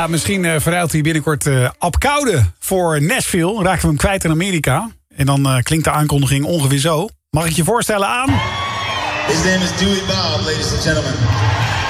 Ja, misschien verruilt hij binnenkort Ab Koude voor Nashville. Raken we hem kwijt in Amerika. En dan klinkt de aankondiging ongeveer zo. Mag ik je voorstellen aan? His name is Dewey Bob, ladies and gentlemen.